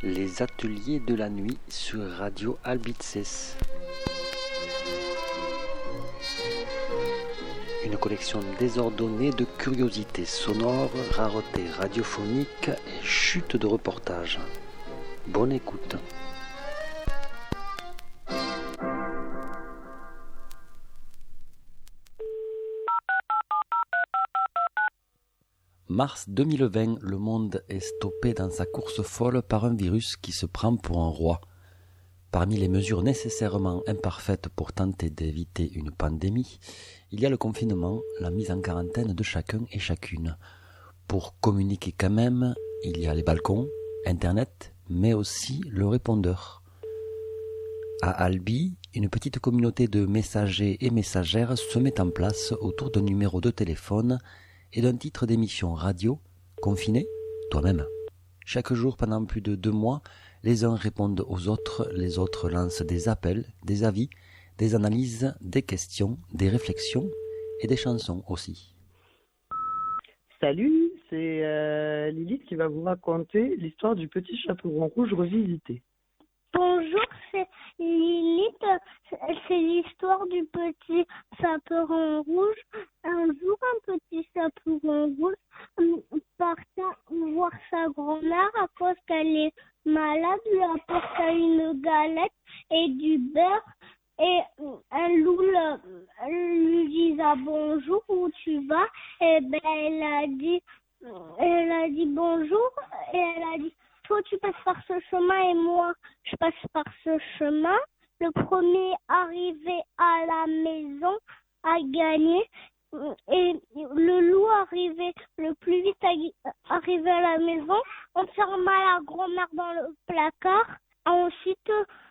Les ateliers de la nuit sur Radio Albitzes. Une collection désordonnée de curiosités sonores, raretés radiophoniques et chutes de reportages. Bonne écoute. Mars 2020, le monde est stoppé dans sa course folle par un virus qui se prend pour un roi. Parmi les mesures nécessairement imparfaites pour tenter d'éviter une pandémie, il y a le confinement, la mise en quarantaine de chacun et chacune. Pour communiquer quand même, il y a les balcons, Internet, mais aussi le répondeur. À Albi, une petite communauté de messagers et messagères se met en place autour d'un numéro de téléphone et d'un titre d'émission radio, Confiné, toi-même. Chaque jour pendant plus de 2 mois, les uns répondent aux autres, les autres lancent des appels, des avis, des analyses, des questions, des réflexions et des chansons aussi. Salut, c'est Lilith qui va vous raconter l'histoire du petit chaperon rouge revisité. Bonjour, c'est Lilith. C'est l'histoire du petit chaperon rouge. Un jour, un petit chaperon rouge partait voir sa grand-mère à cause qu'elle est malade, lui apporta une galette et du beurre. Et un loup lui disait bonjour, où tu vas? Et ben elle a dit bonjour et elle a dit toi tu passes par ce chemin et moi je passe par ce chemin. Le premier arrivé à la maison a gagné et le loup arrivé le plus vite arrivé à la maison, on ferma la grand-mère dans le placard. Ensuite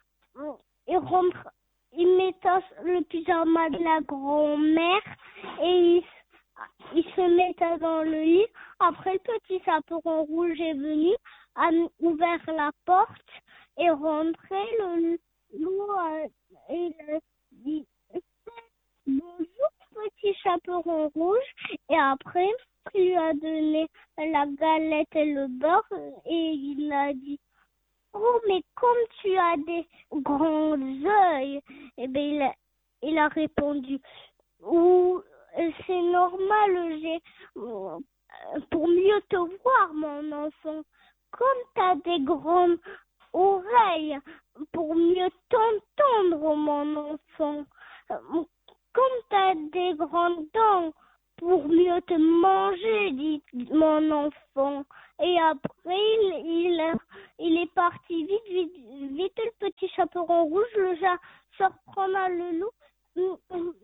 il mettait le pyjama de la grand-mère et il se mettait dans le lit. Après, le petit chaperon rouge est venu, a ouvert la porte et rentré. Le loup il a dit bonjour petit chaperon rouge et après il lui a donné la galette et le beurre et il a dit oh mais comme tu as des grands yeux, et ben il a répondu c'est normal, pour mieux te voir mon enfant, comme tu as des grandes oreilles pour mieux t'entendre mon enfant, comme tu as des grandes dents pour mieux te manger, dit mon enfant. Et après, il est parti vite, le petit chaperon rouge, le surprenant le loup,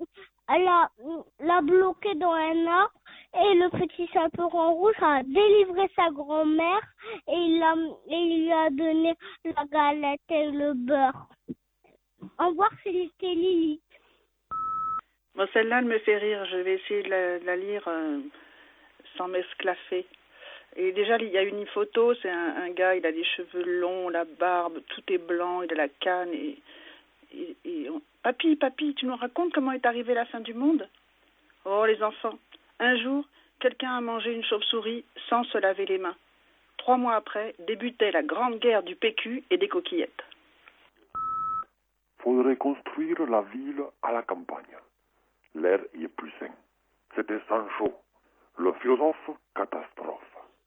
l'a bloqué dans un arbre, et le petit chaperon rouge a délivré sa grand-mère, et il lui a donné la galette et le beurre. Au revoir, c'était Lilith. Bon, celle-là, elle me fait rire. Je vais essayer de la lire sans m'esclaffer. Et déjà, il y a une photo, c'est un gars, il a des cheveux longs, la barbe, tout est blanc, il a la canne. Papy, tu nous racontes comment est arrivée la fin du monde? Oh, les enfants, un jour, quelqu'un a mangé une chauve-souris sans se laver les mains. 3 mois après, débutait la grande guerre du PQ et des coquillettes. Faudrait construire la ville à la campagne. L'air y est plus sain. C'était Sancho, le philosophe catastrophe.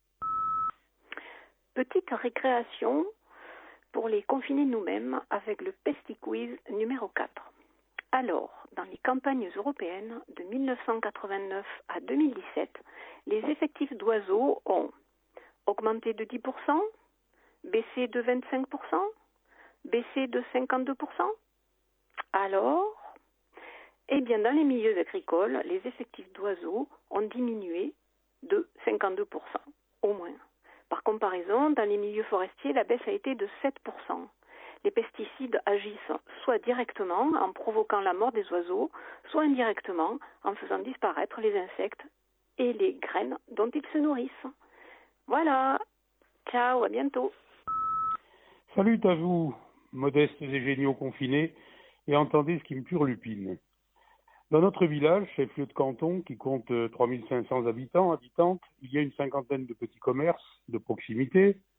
Petite récréation pour les confiner nous-mêmes avec le Pesti Quiz numéro 4. Alors, dans les campagnes européennes de 1989 à 2017, les effectifs d'oiseaux ont augmenté de 10%, baissé de 25%, baissé de 52%. Alors, eh bien, dans les milieux agricoles, les effectifs d'oiseaux ont diminué de 52%, au moins. Par comparaison, dans les milieux forestiers, la baisse a été de 7%. Les pesticides agissent soit directement en provoquant la mort des oiseaux, soit indirectement en faisant disparaître les insectes et les graines dont ils se nourrissent. Voilà. Ciao, à bientôt. Salut à vous, modestes et géniaux confinés, et entendez ce qui me turlupine. Dans notre village, chef-lieu de canton, qui compte 3500 habitantes, il y a une 50aine de petits commerces de proximité,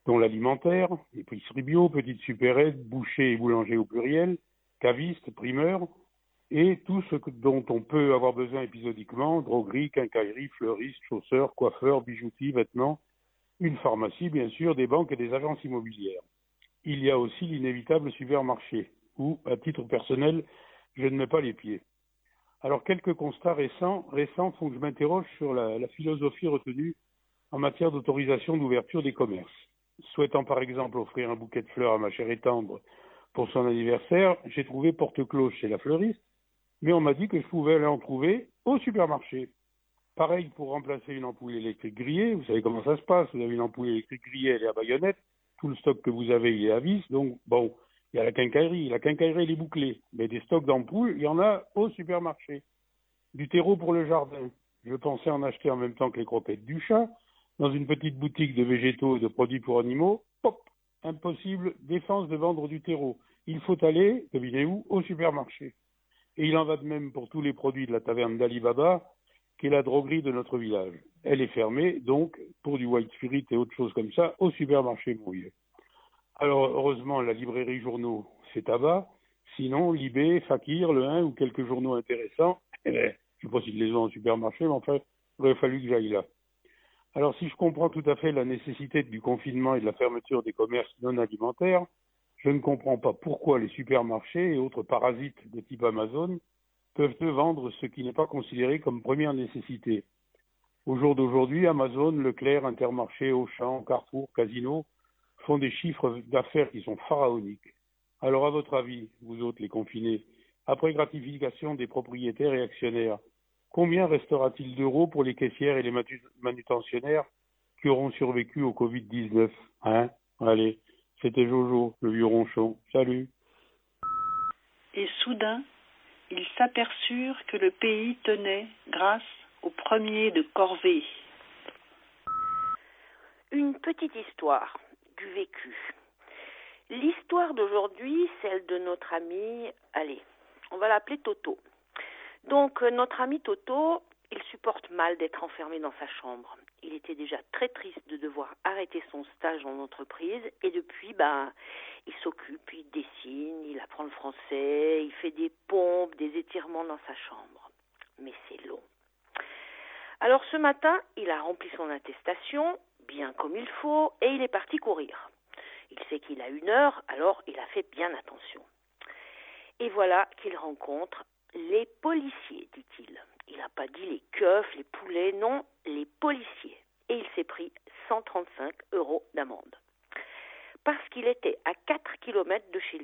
dont l'alimentaire, épicerie bio, petites supérettes, bouchers et boulangers au pluriel, cavistes, primeurs, et tout ce dont on peut avoir besoin épisodiquement, droguerie, quincaillerie, fleuriste, chausseurs, coiffeurs, bijoutiers, vêtements, une pharmacie bien sûr, des banques et des agences immobilières. Il y a aussi l'inévitable supermarché, où, à titre personnel, je ne mets pas les pieds. Alors quelques constats récents font que je m'interroge sur la philosophie retenue en matière d'autorisation d'ouverture des commerces. Souhaitant par exemple offrir un bouquet de fleurs à ma chère et tendre pour son anniversaire, j'ai trouvé porte-cloche chez la fleuriste, mais on m'a dit que je pouvais aller en trouver au supermarché. Pareil pour remplacer une ampoule électrique grillée, vous savez comment ça se passe, vous avez une ampoule électrique grillée, elle est à baïonnette, tout le stock que vous avez il est à vis, donc bon, il y a la quincaillerie elle est bouclée, mais des stocks d'ampoules, il y en a au supermarché. Du terreau pour le jardin, je pensais en acheter en même temps que les croquettes du chat, dans une petite boutique de végétaux et de produits pour animaux, pop, impossible, défense de vendre du terreau. Il faut aller, devinez où, au supermarché. Et il en va de même pour tous les produits de la taverne d'Ali Baba, qui est la droguerie de notre village. Elle est fermée, donc, pour du white spirit et autres choses comme ça, au supermarché mouillé. Alors, heureusement, la librairie journaux, c'est tabac. Sinon, Libé, Fakir, Le 1 ou quelques journaux intéressants, je ne sais pas s'ils les ont au supermarché, mais enfin, il aurait fallu que j'aille là. Alors, si je comprends tout à fait la nécessité du confinement et de la fermeture des commerces non alimentaires, je ne comprends pas pourquoi les supermarchés et autres parasites de type Amazon peuvent vendre ce qui n'est pas considéré comme première nécessité. Au jour d'aujourd'hui, Amazon, Leclerc, Intermarché, Auchan, Carrefour, Casino font des chiffres d'affaires qui sont pharaoniques. Alors, à votre avis, vous autres les confinés, après gratification des propriétaires et actionnaires, combien restera-t-il d'euros pour les caissières et les manutentionnaires qui auront survécu au Covid-19 ? Hein ? Allez, c'était Jojo, le vieux ronchon. Salut. Et soudain, ils s'aperçurent que le pays tenait grâce au premier de corvée. Une petite histoire du vécu. L'histoire d'aujourd'hui, celle de notre ami, allez, on va l'appeler Toto. Donc, notre ami Toto, il supporte mal d'être enfermé dans sa chambre. Il était déjà très triste de devoir arrêter son stage en entreprise et depuis, il s'occupe, il dessine, il apprend le français, il fait des pompes, des étirements dans sa chambre. Mais c'est long. Alors ce matin, il a rempli son attestation, bien comme il faut, et il est parti courir. Il sait qu'il a 1 heure, alors il a fait bien attention. Et voilà qu'il rencontre les policiers, dit-il. Il n'a pas dit les keufs, les poulets, non, les policiers. Et il s'est pris 135 € d'amende. Parce qu'il était à 4 km de chez